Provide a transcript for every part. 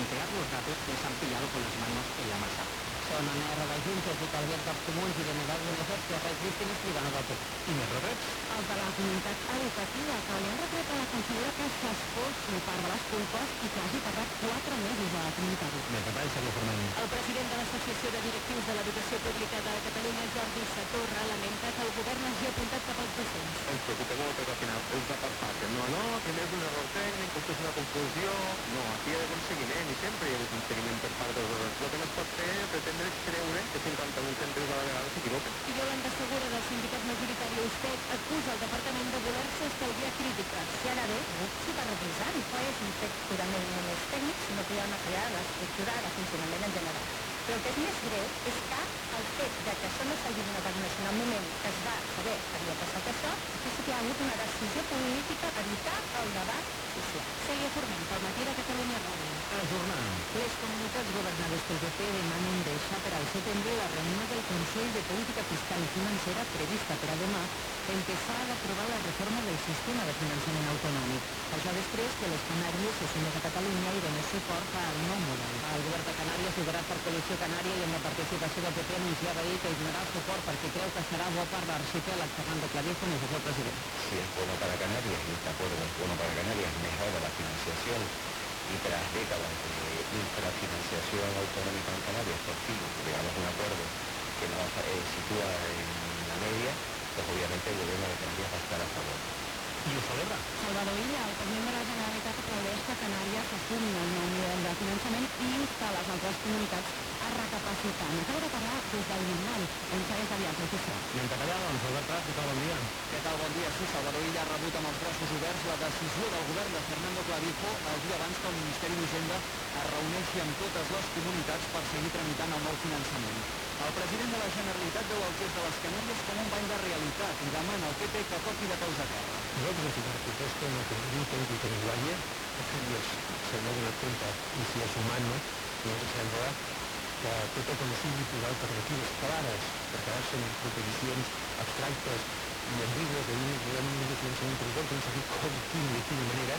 pegar los gatos les han pillado con las manos en la masa. Són anant a juntes i calviats dels comuns i de nedats beneficis que resistin explicant el tot. I més retrets? Els de la comunitat educativa que li han retret a la consellera que s'esforci part de les culpes i que hagi tardat 4 mesos a comunicar-ho. Més detalls, Xavier Forment. El president de l'Associació de Directius de l'Educació Pública de Catalunya, Jordi Satorra, lamenta que el govern hagi apuntat cap als docents. Ens preocupa molt perquè al final és de per part. No, que no és un error tècnic, que esto és una confusió. No, aquí hi ha d'haver un seguiment i sempre hi ha d'haver un seguiment per part dels errors. El que no es pot fer és pretendre creure que 51 centres a la vegada s'equivoquen. I Yolanda Segura, del sindicat majoritari Eustec, acusa el departament de voler-se estalviar crítiques. Hi ha d'haver grups superrevisant. No és un fet purament només tècnic, sinó que hi ha una creada l'estructura de funcionament en general. Però el que és més greu és que el fet de que això no s'hagi donat a conèixer en el moment que es va saber que havia passat això, és que hi ha hagut una decisió política per evitar el debat social. Seguia Forment, pel matí de Catalunya Ràdio. Ajornar. Les comunitats governades pel PP demanen deixar per al setembre la reunió del Consell de Política Fiscal i Financera prevista per a demà, en què s'ha d'aprovar la reforma del sistema de finançament autonòmic. Això després que les Canàries se sumen a Catalunya i donen suport al nou model. El govern de Canàries, liderat per Coalició Canària i amb la participació del PP, anunciava ahir que hi donarà suport perquè creu que serà bo per l'arxipèlag. Fernando Clavijo nos dijo el president. Si es bueno para Canarias y este acuerdo es bueno para Canarias, mejora la financiación y tras décadas de infrafinanciación autonómica en Canarias, por fin llegamos a un acuerdo que nos sitúa en la media, pues obviamente el gobierno de Canarias va a estar a favor. I ho celebra. Salvador Illa, el president de la Generalitat, aplaudeix que Canàries assumi el nou model de finançament i insta les altres comunitats a recapacitar. Acaba de parlar des del Vietnam, on segueix de viatge oficial. Anem cap allà, doncs, Albert Prat, què tal, bon dia? Què tal, bon dia? Sí, Salvador Illa ha rebut amb els braços oberts la decisió del govern de Fernando Clavijo el dia abans que el Ministeri d'Hisenda es reuneixi amb totes les comunitats per seguir tramitant el nou finançament. El president de la Generalitat veu el gest de les Canàries com un bany de realitat i demana al PP que toqui de peus a terra. Nosaltres aquí la protesta no tenim temps que nos vaya, aquellos se no donen cuenta y si es humano, no ens sembla que tot el que no sigui posar alternatives clares per quedar-se en proposicions abstractes i ambigues de línies de finançament per tot, sense dir com, quina i de quina manera,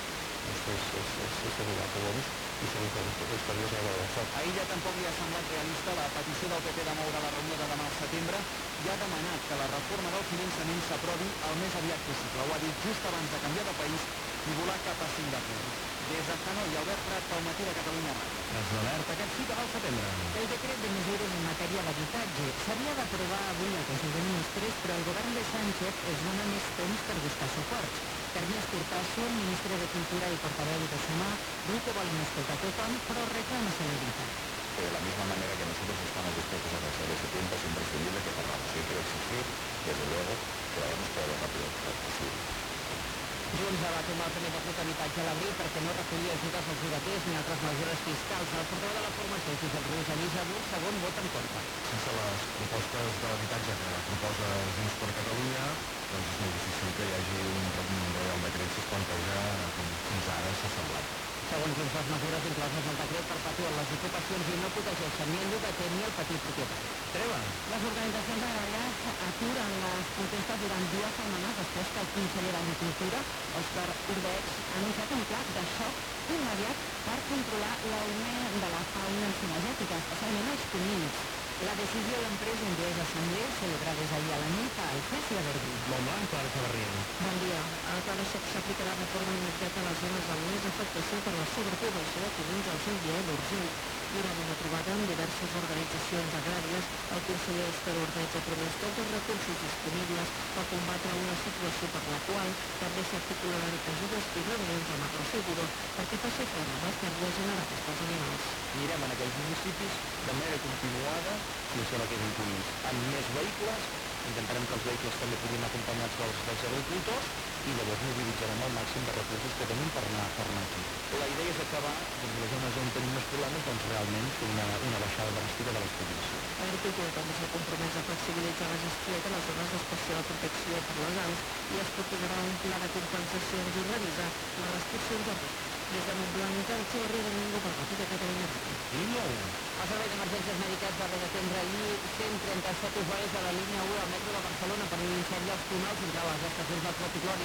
és arribar a bons i segur que les coses ja veuen foc. A ella tampoc li ha semblat realista la petició del PP de moure la reunió de demà al setembre i ha demanat que la reforma del finançament s'aprovi el més aviat possible. Ho ha dit just abans de canviar de país i volar cap a Singapur. Des de Hanoi, Albert Prat, pel matí de Catalunya Ràdio. És l'alert aquest sí que va al setembre. El decret de mesures en matèria d'habitatge s'havia d'aprovar avui al Consell de Ministres, però el govern de Sánchez es dona més temps per buscar suports. Ernest Hurtasu, el ministre de Cultura i portaveu de Sumar, diu que volen escoltar tothom, però reclama celeritat. De la misma manera que nosotros estamos dispuestos a pasar ese tiempo, es imprescindible que cerramos. Yo quiero exigir, desde luego, que vayamos todo lo rápido posible. Junts va tomar el primer decret d'habitatge a l'abril perquè no recollia ajudes als llogaters ni altres mesures fiscals. El portaveu de la formació, Josep Ruiz, Elisa Dur, segon vot en contra. Sense les propostes de l'habitatge que proposa Junts per Catalunya, doncs és molt difícil que hi hagi un Reial Decret si es planteja com fins ara s'ha semblat. Segons Junts, les mesures incloses al decret perpetuen les ocupacions i no protegeixen ni el llogater ni el petit propietari. Treva. Les organitzacions agràries aturen les protestes durant 2 setmanes després que el conseller d'Agricultura, Òscar Ordeig, ha anunciat un pla de xoc immediat per controlar l'augment de la fauna cinegètica, especialment els conills. La decisió l'han pres en 2 assemblees celebrades ahir a la nit a Alfés i a Verdú. Montblanc, Clara Xavarria. Bon dia. El pla de xoc s'aplicarà de forma immediata a les zones amb més afectació per la sobrepobació de conills al seu dia d'urgent. Durant una trobada amb diverses organitzacions agràries, el conseller Òscar Ordeig ha promès tots els recursos disponibles per combatre una situació per la qual també s'articularan ajudes i reunions amb Agroseguro perquè faci front a les pèrdues generades pels animals. Anirem en aquells municipis de manera continuada fins a aquells conills. Amb més vehicles, intentarem que els vehicles també puguin acompanyats dels agricultors i llavors mobilitzarem el màxim de recursos que tenim per anar aquí. La idea és acabar, doncs, les zones on tenim més problemes, doncs realment fer una baixada dràstica de l'explotació. L'agricultura també s'ha compromès a flexibilitzar la gestió de les zones d'especial protecció per les aus i es proposarà un pla de compensacions i revisar les restriccions de risc. Des de Montblanc, el Xavarria de Ningú per Matí de Catalunya Ràdio. El Servei d'Emergències Mèdiques va haver d'atendre ahir 137 usuaris de la línia 1 al metro de Barcelona per un incendi als túnels entre les estacions del Clot i Glòria.